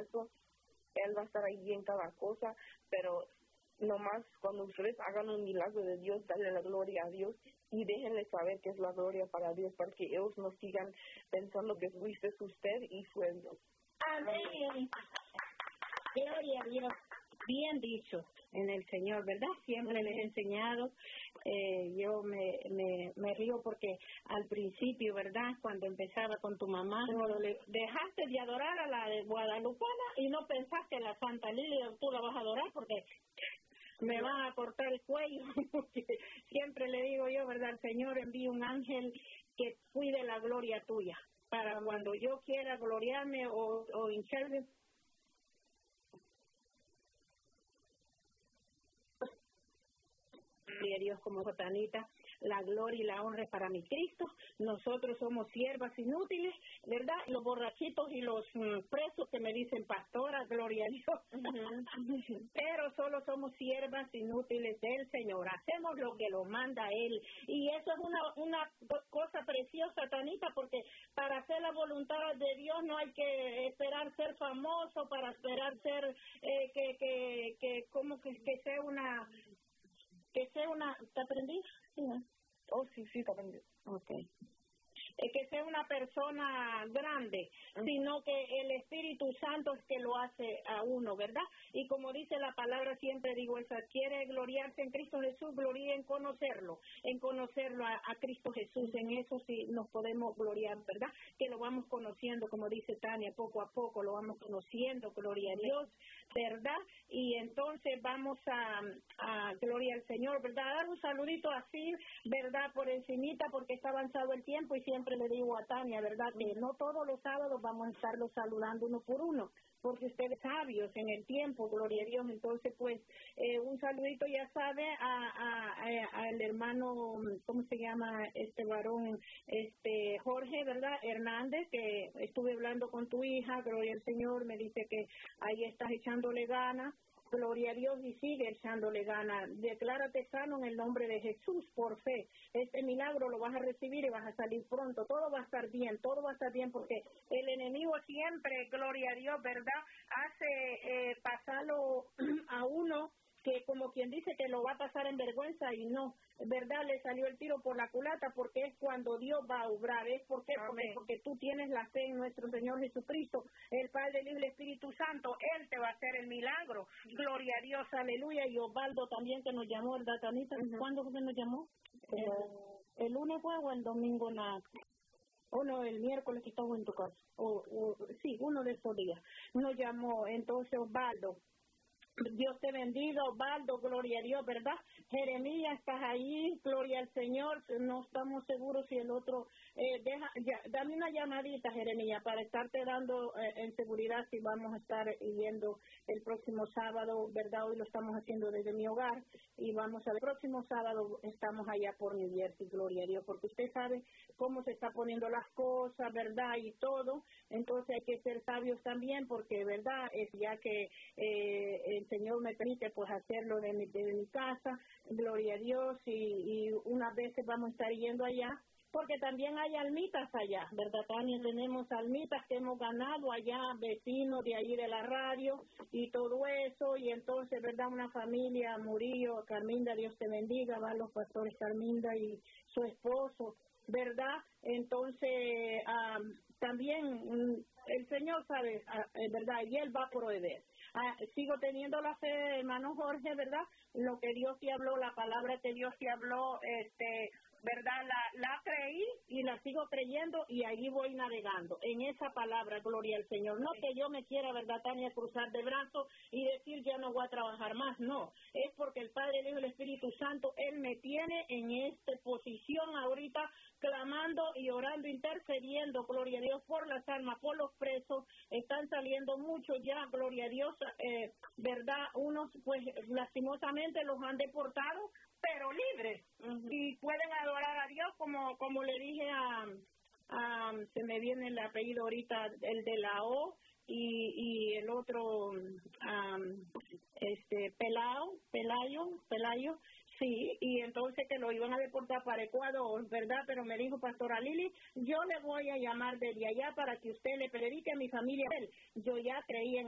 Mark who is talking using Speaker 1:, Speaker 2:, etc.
Speaker 1: eso, Él va a estar ahí en cada cosa, pero nomás cuando ustedes hagan un milagro de Dios, dale la gloria a Dios y déjenle saber que es la gloria para Dios, para que ellos no sigan pensando que fuiste usted y fue Dios.
Speaker 2: Amén. Gloria a Dios. Bien dicho en el Señor, ¿verdad? Siempre les he enseñado. Yo me río porque al principio, ¿verdad? Cuando empezaba con tu mamá, dejaste de adorar a la de Guadalupana y no pensaste en la Santa Lilia, tú la vas a adorar porque me van a cortar el cuello. Siempre le digo yo, ¿verdad? El Señor envía un ángel que cuide la gloria tuya para cuando yo quiera gloriarme o hincharme. Gloria a Dios, como Jotanita, la gloria y la honra es para mi Cristo. Nosotros somos siervas inútiles, ¿verdad? Los borrachitos y los presos que me dicen pastora, gloria a Dios. Pero solo somos siervas inútiles del Señor. Hacemos lo que lo manda Él. Y eso es una cosa preciosa, Tanita, porque para hacer la voluntad de Dios no hay que esperar ser famoso, para esperar ser ¿te aprendí? Sí, ¿no?
Speaker 1: Oh, sí, te aprendí.
Speaker 2: Okay. Que sea una persona grande, sino que el Espíritu Santo es que lo hace a uno, ¿verdad? Y como dice la palabra, siempre digo eso, quiere gloriarse en Cristo Jesús, gloria en conocerlo a Cristo Jesús, en eso sí nos podemos gloriar, ¿verdad? Que lo vamos conociendo, como dice Tania, poco a poco lo vamos conociendo, gloria a Dios, ¿verdad? Y entonces vamos a gloria al Señor, ¿verdad? A dar un saludito así, ¿verdad? Por encimita, porque está avanzado el tiempo y siempre le digo a Tania, ¿verdad? Que no todos los sábados vamos a estarlos saludando uno por uno, porque ustedes sabios en el tiempo, gloria a Dios. Entonces, pues, un saludito, ya sabe, al hermano, ¿cómo se llama este varón? Jorge, ¿verdad? Hernández, que estuve hablando con tu hija, gloria al Señor, me dice que ahí estás echándole ganas. Gloria a Dios y sigue echándole ganas. Declárate sano en el nombre de Jesús por fe. Este milagro lo vas a recibir y vas a salir pronto. Todo va a estar bien porque el enemigo siempre, gloria a Dios, ¿verdad? Hace pasarlo a uno que como quien dice que lo va a pasar en vergüenza y no, ¿verdad? Le salió el tiro por la culata porque es cuando Dios va a obrar. ¿Es por qué? Porque tú tienes la fe en nuestro Señor Jesucristo, el Padre, el Hijo y el Espíritu Santo. Él te va a hacer el milagro. Gloria a Dios, aleluya. Y Osvaldo también que nos llamó, ¿verdad, Tanita? ¿Cuándo fue que nos llamó? ¿El lunes fue o el domingo? No, el miércoles que estaba en tu casa. Sí, uno de esos días. Nos llamó entonces Osvaldo. Dios te bendiga, Osvaldo, gloria a Dios, ¿verdad? Jeremías, estás ahí, gloria al Señor. No estamos seguros si el otro, dame una llamadita, Jeremías, para estarte dando en seguridad si vamos a estar yendo el próximo sábado, ¿verdad? Hoy lo estamos haciendo desde mi hogar y vamos a ver, el próximo sábado estamos allá por New Jersey, gloria a Dios, porque usted sabe cómo se está poniendo las cosas, ¿verdad? Y todo, entonces hay que ser sabios también, porque, ¿verdad? Es ya que el Señor me permite pues hacerlo de mi casa, gloria a Dios, y unas veces vamos a estar yendo allá, porque también hay almitas allá, ¿verdad, Tania? Tenemos almitas que hemos ganado allá, vecinos de allí de la radio y todo eso, y entonces, ¿verdad? Una familia, Murillo, Carminda, Dios te bendiga, van los pastores Carminda y su esposo, ¿verdad? Entonces, también el Señor sabe, ¿verdad? Y Él va a proveer. Sigo teniendo la fe, hermano Jorge, ¿verdad? Lo que Dios te habló, la palabra que Dios te habló, ¿verdad? La creí y la sigo creyendo y ahí voy navegando en esa palabra, gloria al Señor. No que yo me quiera, ¿verdad, Tania, cruzar de brazos y decir ya no voy a trabajar más, no. Es porque el Padre, el Hijo y el Espíritu Santo, Él me tiene en esta posición ahorita, clamando y orando, intercediendo, gloria a Dios, por las almas, por los presos. Están saliendo muchos ya, gloria a Dios, ¿verdad? Unos, pues, lastimosamente los han deportado, pero libres, y pueden adorar a Dios, como le dije se me viene el apellido ahorita, el de la O, y el otro, Pelayo, sí, y entonces que lo iban a deportar para Ecuador, ¿verdad? Pero me dijo Pastora Lili, yo le voy a llamar desde allá para que usted le predique a mi familia. Yo ya creí en